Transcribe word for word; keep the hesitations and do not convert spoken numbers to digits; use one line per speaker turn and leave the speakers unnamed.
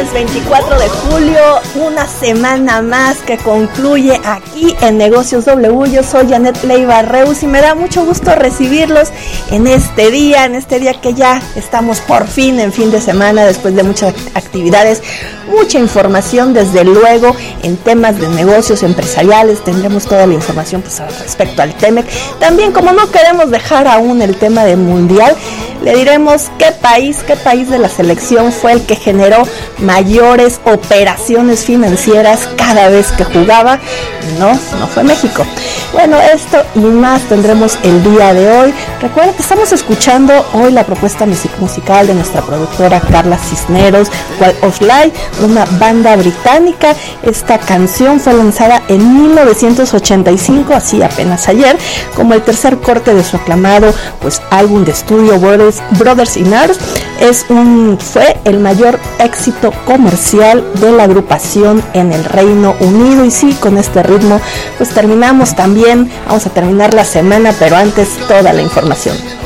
lunes veinticuatro de julio, una semana más que concluye aquí en Negocios W. Yo soy Janet Leiva Reus y me da mucho gusto recibirlos en este día, en este día que ya estamos por fin en fin de semana, después de muchas actividades, mucha información desde luego en temas de negocios empresariales. Tendremos toda la información pues respecto al T-MEC. También, como no queremos dejar aún el tema de mundial, le diremos qué país, qué país de la selección fue el que generó mayores operaciones financieras cada vez que jugaba. No, no fue México. Bueno, esto y más tendremos el día de hoy. Recuerda que estamos escuchando hoy la propuesta musical de nuestra productora Carla Cisneros, Wall of Light, una banda británica. Esta canción fue lanzada en mil novecientos ochenta y cinco, así apenas ayer, como el tercer corte de su aclamado pues álbum de estudio Brothers, Brothers in Arms. Es un, fue el mayor éxito comercial de la agrupación en el Reino Unido. Y sí, con este ritmo pues terminamos también, vamos a terminar la semana, pero antes toda la información.